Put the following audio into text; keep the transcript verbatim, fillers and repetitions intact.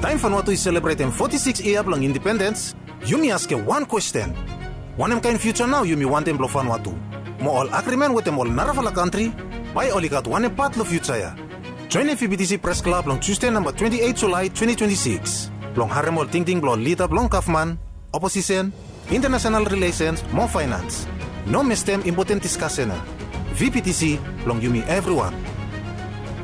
Time Vanuatu is celebrating forty-six years long independence. You me ask one question. One kind future now you me want them blow Vanuatu. Mo all agreement with them all Naravala country. Why only got one part of future ya? Join F B T C Press Club on Tuesday number twenty-eighth July twenty twenty-six. Long Haremol Ting Ting Blon Lita Blon Kaufman. Opposition, International Relations, more finance. No miss them important discussion. V P T C, long you me everyone.